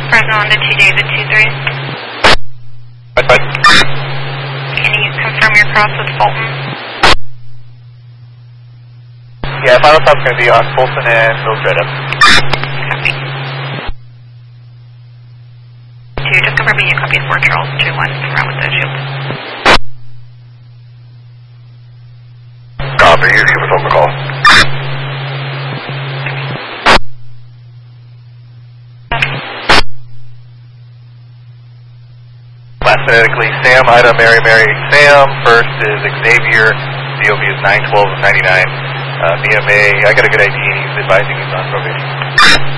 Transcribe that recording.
Fresno on to 2 David 23. That's fine. Can you confirm your cross with Fulton? Yeah, final stop's going to be on Fulton and Mildred. Copy. 2, just confirming you copied 4 Charles 2-1 around with the shield. Copy, you keep us on the call. Last phonetically, Sam, Ida, Mary, Mary, Sam. First is Xavier, DOB is 912 of 99. BMA, I got a good ID, he's advising he's on probation.